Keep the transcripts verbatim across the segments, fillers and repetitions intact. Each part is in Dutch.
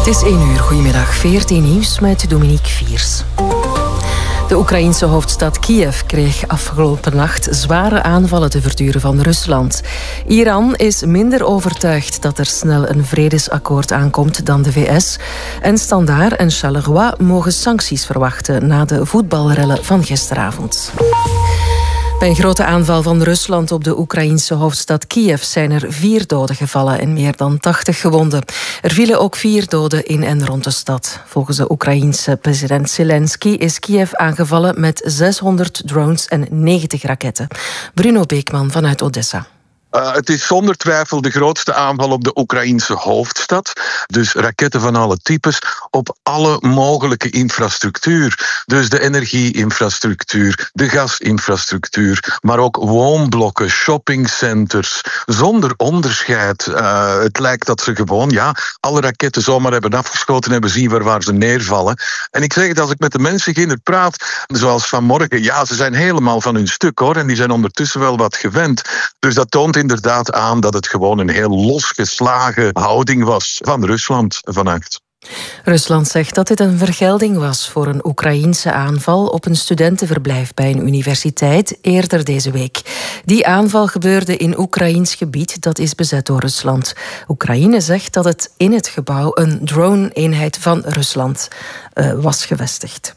Het is één uur. Goedemiddag. V R T Nieuws met Dominique Viers. De Oekraïense hoofdstad Kiev kreeg afgelopen nacht zware aanvallen te verduren van Rusland. Iran is minder overtuigd dat er snel een vredesakkoord aankomt dan de V S. En Standaard en Charleroi mogen sancties verwachten na de voetbalrellen van gisteravond. Bij een grote aanval van Rusland op de Oekraïense hoofdstad Kiev zijn er vier doden gevallen en meer dan tachtig gewonden. Er vielen ook vier doden in en rond de stad. Volgens de Oekraïense president Zelensky is Kiev aangevallen met zeshonderd drones en negentig raketten. Bruno Beekman vanuit Odessa. Uh, het is zonder twijfel de grootste aanval op de Oekraïense hoofdstad. Dus raketten van alle types op alle mogelijke infrastructuur. Dus de energieinfrastructuur, de gasinfrastructuur, maar ook woonblokken, shoppingcenters, zonder onderscheid. Uh, het lijkt dat ze gewoon ja, alle raketten zomaar hebben afgeschoten en hebben zien waar, waar ze neervallen. En ik zeg het, als ik met de mensen hier praat, zoals vanmorgen, ja, ze zijn helemaal van hun stuk hoor, en die zijn ondertussen wel wat gewend. Dus dat toont inderdaad aan dat het gewoon een heel losgeslagen houding was van Rusland vannacht. Rusland zegt dat dit een vergelding was voor een Oekraïense aanval op een studentenverblijf bij een universiteit eerder deze week. Die aanval gebeurde in Oekraïens gebied dat is bezet door Rusland. Oekraïne zegt dat het in het gebouw een drone-eenheid van Rusland uh, was gevestigd.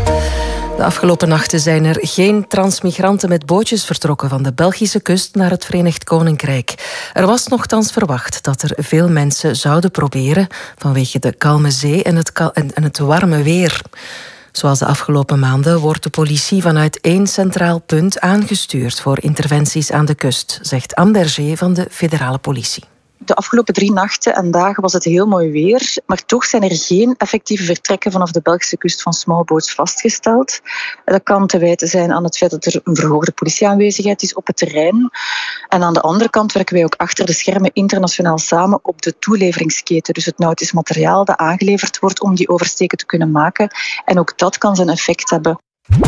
De afgelopen nachten zijn er geen transmigranten met bootjes vertrokken van de Belgische kust naar het Verenigd Koninkrijk. Er was nochtans verwacht dat er veel mensen zouden proberen vanwege de kalme zee en het, kal- en het warme weer. Zoals de afgelopen maanden wordt de politie vanuit één centraal punt aangestuurd voor interventies aan de kust, zegt Anne Berger van de federale politie. De afgelopen drie nachten en dagen was het heel mooi weer, maar toch zijn er geen effectieve vertrekken vanaf de Belgische kust van smallboats vastgesteld. Dat kan te wijten zijn aan het feit dat er een verhoogde politieaanwezigheid is op het terrein. En aan de andere kant werken wij ook achter de schermen internationaal samen op de toeleveringsketen. Dus het nautisch materiaal dat aangeleverd wordt om die oversteken te kunnen maken. En ook dat kan zijn effect hebben.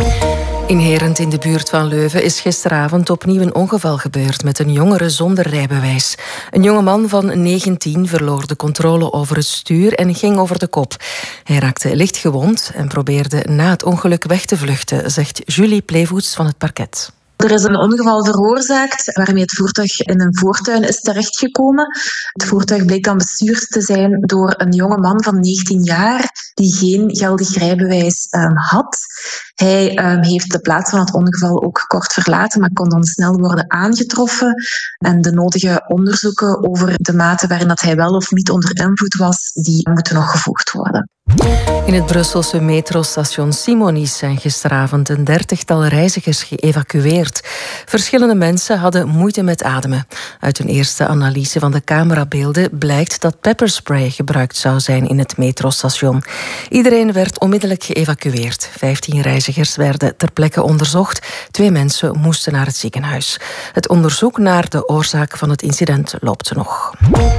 In Herent in de buurt van Leuven is gisteravond opnieuw een ongeval gebeurd met een jongere zonder rijbewijs. Een jongeman van negentien verloor de controle over het stuur en ging over de kop. Hij raakte licht gewond en probeerde na het ongeluk weg te vluchten, zegt Julie Plevoets van het parket. Er is een ongeval veroorzaakt waarmee het voertuig in een voortuin is terechtgekomen. Het voertuig bleek dan bestuurd te zijn door een jonge man van negentien jaar die geen geldig rijbewijs um, had. Hij um, heeft de plaats van het ongeval ook kort verlaten, maar kon dan snel worden aangetroffen. En de nodige onderzoeken over de mate waarin dat hij wel of niet onder invloed was, die moeten nog gevoerd worden. In het Brusselse metrostation Simonis zijn gisteravond een dertigtal reizigers geëvacueerd. Verschillende mensen hadden moeite met ademen. Uit een eerste analyse van de camerabeelden blijkt dat pepperspray gebruikt zou zijn in het metrostation. Iedereen werd onmiddellijk geëvacueerd. Vijftien reizigers werden ter plekke onderzocht. Twee mensen moesten naar het ziekenhuis. Het onderzoek naar de oorzaak van het incident loopt nog.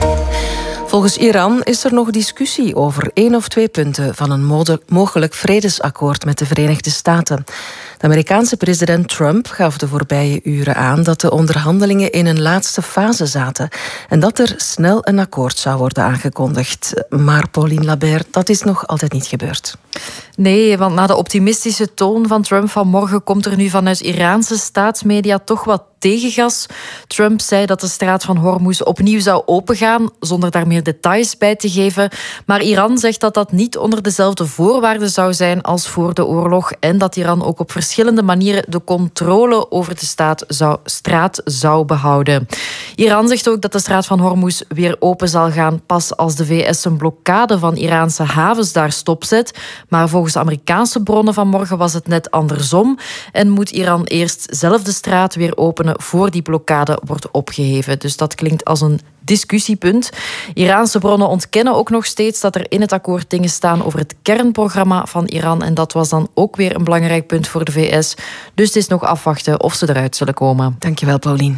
Volgens Iran is er nog discussie over één of twee punten van een mogelijk vredesakkoord met de Verenigde Staten. De Amerikaanse president Trump gaf de voorbije uren aan dat de onderhandelingen in een laatste fase zaten en dat er snel een akkoord zou worden aangekondigd. Maar Pauline Labert, dat is nog altijd niet gebeurd. Nee, want na de optimistische toon van Trump vanmorgen komt er nu vanuit Iraanse staatsmedia toch wat tegengas. Trump zei dat de straat van Hormuz opnieuw zou opengaan, zonder daar meer details bij te geven. Maar Iran zegt dat dat niet onder dezelfde voorwaarden zou zijn als voor de oorlog en dat Iran ook op verschillende manieren de controle over de staat zou, straat zou behouden. Iran zegt ook dat de straat van Hormuz weer open zal gaan pas als de V S een blokkade van Iraanse havens daar stopzet. Maar volgens Amerikaanse bronnen vanmorgen was het net andersom en moet Iran eerst zelf de straat weer openen voor die blokkade wordt opgeheven. Dus dat klinkt als een discussiepunt. Iraanse bronnen ontkennen ook nog steeds dat er in het akkoord dingen staan over het kernprogramma van Iran en dat was dan ook weer een belangrijk punt voor de V S. Dus het is nog afwachten of ze eruit zullen komen. Dankjewel, Pauline.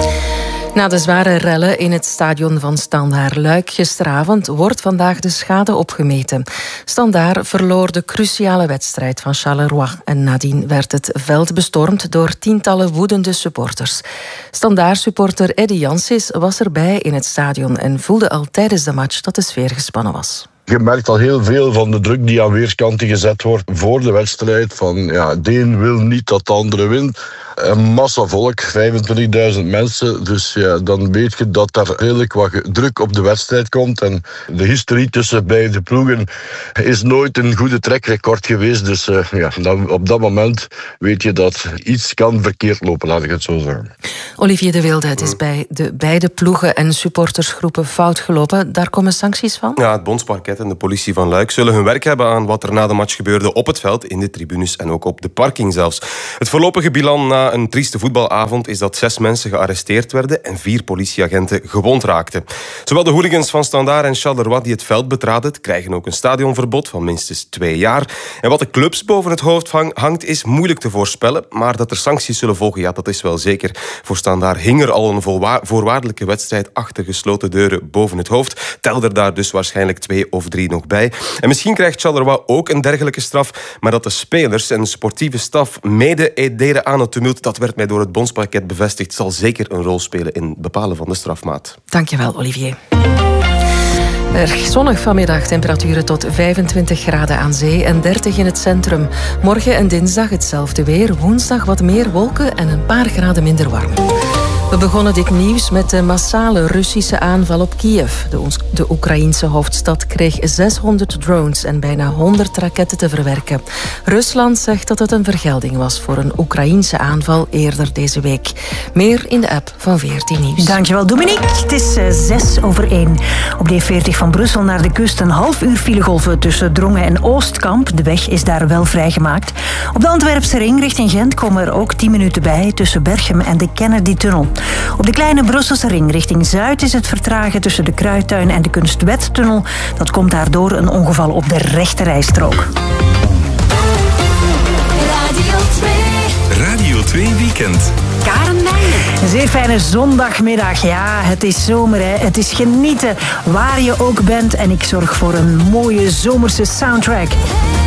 Na de zware rellen in het stadion van Standaard Luik gisteravond wordt vandaag de schade opgemeten. Standaard verloor de cruciale wedstrijd van Charleroi en nadien werd het veld bestormd door tientallen woedende supporters. Standaard-supporter Eddy Jansis was erbij in het stadion en voelde al tijdens de match dat de sfeer gespannen was. Je merkt al heel veel van de druk die aan weerskanten gezet wordt voor de wedstrijd. Van ja, de een wil niet dat de andere wint. Een massa volk, vijfentwintigduizend mensen. Dus ja, dan weet je dat daar redelijk wat druk op de wedstrijd komt. En de historie tussen beide ploegen is nooit een goede trekrecord geweest. Dus uh, ja, dan, op dat moment weet je dat iets kan verkeerd lopen, laat ik het zo zeggen. Olivier de Wilde, het is bij de beide ploegen en supportersgroepen fout gelopen. Daar komen sancties van? Ja, het Bondsparket en de politie van Luik zullen hun werk hebben aan wat er na de match gebeurde op het veld, in de tribunes en ook op de parking zelfs. Het voorlopige bilan na een trieste voetbalavond is dat zes mensen gearresteerd werden en vier politieagenten gewond raakten. Zowel de hooligans van Standaard en Charleroi die het veld betraden, krijgen ook een stadionverbod van minstens twee jaar. En wat de clubs boven het hoofd hangt, is moeilijk te voorspellen, maar dat er sancties zullen volgen, ja, dat is wel zeker. Voor Standaard hing er al een voorwaardelijke wedstrijd achter gesloten deuren boven het hoofd. Tel er daar dus waarschijnlijk twee of drie nog bij. En misschien krijgt Charleroi ook een dergelijke straf, maar dat de spelers en de sportieve staf mede deden aan het tumult, dat werd mij door het Bondsparket bevestigd, zal zeker een rol spelen in het bepalen van de strafmaat. Dankjewel, Olivier. Erg zonnig vanmiddag, temperaturen tot vijfentwintig graden aan zee en dertig in het centrum. Morgen en dinsdag hetzelfde weer, woensdag wat meer wolken en een paar graden minder warm. We begonnen dit nieuws met de massale Russische aanval op Kiev. De, de Oekraïense hoofdstad kreeg zeshonderd drones en bijna honderd raketten te verwerken. Rusland zegt dat het een vergelding was voor een Oekraïense aanval eerder deze week. Meer in de app van veertien Nieuws. Dankjewel, Dominique. Het is uh, zes over één. Op de E veertig van Brussel naar de kust een half uur filegolven tussen Drongen en Oostkamp. De weg is daar wel vrijgemaakt. Op de Antwerpse ring richting Gent komen er ook tien minuten bij tussen Berchem en de Kennedy-tunnel. Op de kleine Brusselse ring richting Zuid is het vertragen tussen de Kruittuin en de Kunstwettunnel. Dat komt daardoor een ongeval op de rechterrijstrook. Radio twee. Radio twee Weekend. Karen Meijer. Een zeer fijne zondagmiddag. Ja, het is zomer, hè. Het is genieten waar je ook bent. En ik zorg voor een mooie zomerse soundtrack.